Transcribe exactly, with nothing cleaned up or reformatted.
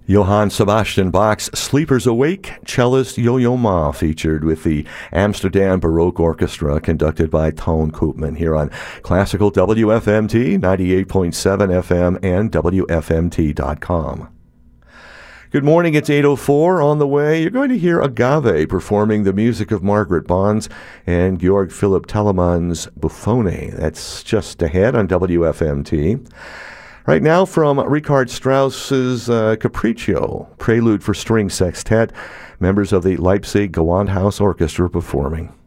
Johann Sebastian Bach's Sleepers Awake, cellist Yo-Yo Ma featured with the Amsterdam Baroque Orchestra conducted by Toon Koopman here on Classical W F M T, ninety-eight point seven F M and W F M T dot com. Good morning, it's eight oh four on the way. You're going to hear Agave performing the music of Margaret Bonds and Georg Philipp Telemann's Buffone. That's just ahead on W F M T. Right now, from Richard Strauss's uh, Capriccio, Prelude for String Sextet, members of the Leipzig Gewandhaus Orchestra performing.